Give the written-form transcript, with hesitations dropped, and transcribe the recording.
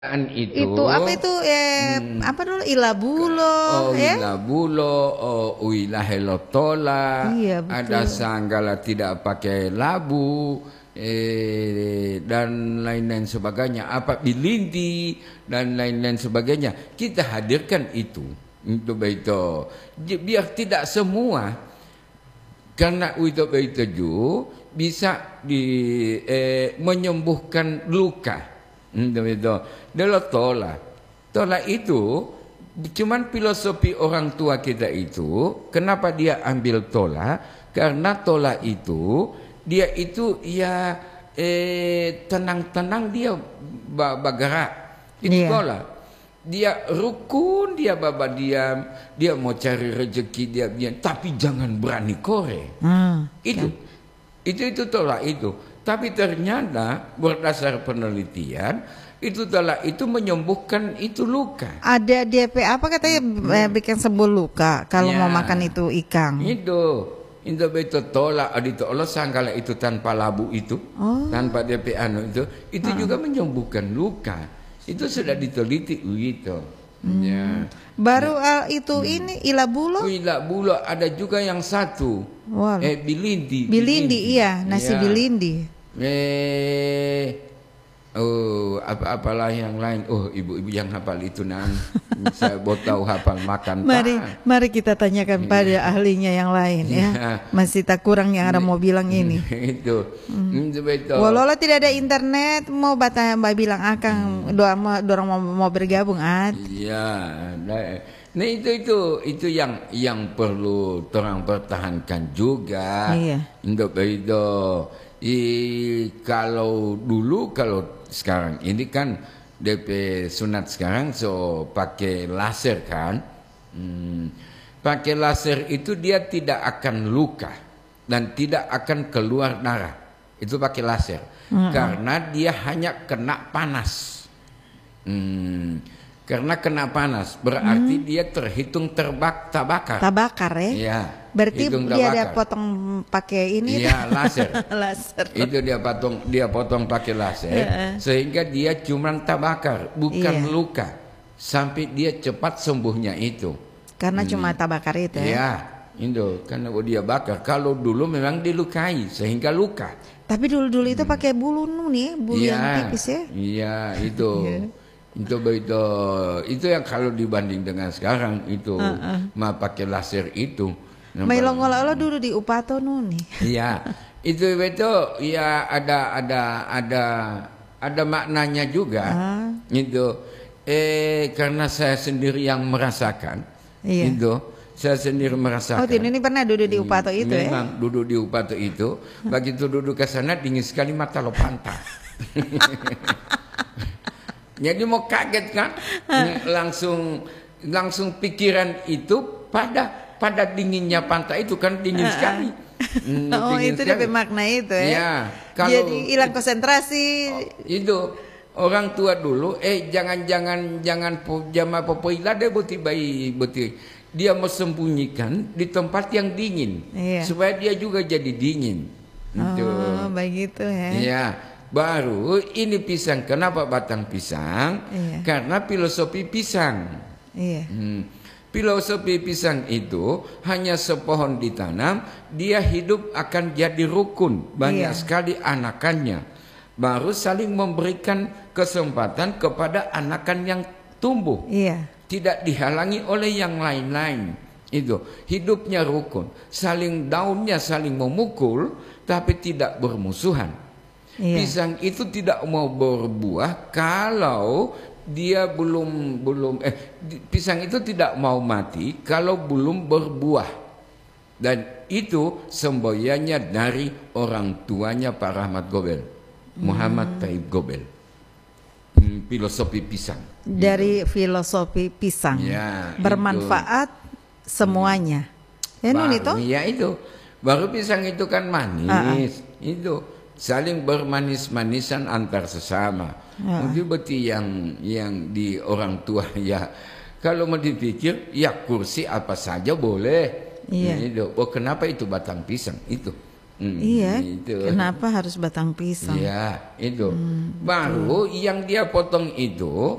Itu apa itu apa dulu ilabulo ya? Ilabulo, uilahelotola, Iya, betul. ada sanggala tidak pakai labu, dan lain-lain sebagainya, apa bilindi dan lain-lain sebagainya. Kita hadirkan itu untuk itu biar tidak semua, karena itu bisa menyembuhkan luka. Tola itu cuman filosofi orang tua kita itu. Kenapa dia ambil tola? Karena tola itu dia itu ya tenang-tenang dia bergerak. Itu tola. Dia rukun, dia baba diam, dia mau cari rezeki dia diam, tapi jangan berani kore. Itu tola itu. Tapi ternyata berdasar penelitian itu telah itu menyembuhkan itu luka. Ada DP apa katanya bikin sembuh luka kalau mau makan itu ikan. Itu tola adito Allah sanggala itu tanpa labu itu, tanpa DP itu juga menyembuhkan luka. Itu sudah diteliti gitu. Ya. Baru ini ilabulo. Ilabulo ada juga yang satu. Bilindi. Iya, nasi bilindi. Apalah yang lain. Ibu-ibu yang hafal itu saya tahu hafal makan. Mari kita tanyakan pada ahlinya yang lain ya. Masih tak kurang yang ada mau bilang ini. Itu. Walau tidak ada internet, mau mbak bilang akan dorang mau bergabung Iya. Nah itu yang perlu orang pertahankan juga. Iya. Untuk itu. Kalau sekarang ini kan DP sunat sekarang pakai laser kan. Pakai laser itu dia tidak akan luka dan tidak akan keluar darah. Itu pakai laser. Karena dia hanya kena panas. Karena kena panas berarti dia terhitung terbakar. Tabakar ya? Iya. Berarti dia ada potong pakai ini? Iya, laser. Laser. Itu dia potong pakai laser sehingga dia cuma tabakar, bukan luka. Sampai dia cepat sembuhnya itu. Karena cuma tabakar itu ya? Iya, itu karena dia bakar. Kalau dulu memang dilukai sehingga luka. Tapi dulu itu pakai bulu bulu yang tipis ya? Iya, itu. Itu yang kalau dibanding dengan sekarang itu pakai laser itu. Melongola dulu di Upato nih. Iya, itu ya ada maknanya juga. Itu karena saya sendiri yang merasakan. Itu saya sendiri merasakan. Ini pernah duduk di Upato itu ya? Memang duduk di Upato itu. Begitu duduk ke sana dingin sekali mata lo pantai. Jadi mau kaget kan, langsung pikiran itu pada dinginnya pantai itu kan dingin sekali. Dingin itu dia makna itu ya. Ya, jadi hilang konsentrasi. Itu orang tua dulu, jangan jama popoila deh buti. Dia mau sembunyikan di tempat yang dingin supaya dia juga jadi dingin. Begitu ya. Iya. Baru ini pisang. Kenapa batang pisang? Karena filosofi pisang. Filosofi pisang itu hanya sepohon ditanam, dia hidup akan jadi rukun. Banyak sekali anakannya. Baru saling memberikan kesempatan kepada anakan yang tumbuh. Tidak dihalangi oleh yang lain-lain. Itu hidupnya rukun. Daunnya saling memukul, tapi tidak bermusuhan. Pisang itu tidak mau berbuah kalau dia pisang itu tidak mau mati kalau belum berbuah. Dan itu semboyannya dari orang tuanya Pak Rahmat Gobel, Muhammad Taib Gobel. Filosofi pisang. Dari filosofi pisang. Bermanfaat semuanya. Itu. Baru pisang itu kan manis. Itu saling bermanis-manisan antar sesama. Mungkin berarti yang di orang tua ya. Kalau mau dipikir ya kursi apa saja boleh. Kenapa itu batang pisang itu? Iya. Itu. Kenapa harus batang pisang? Iya, itu. Baru yang dia potong itu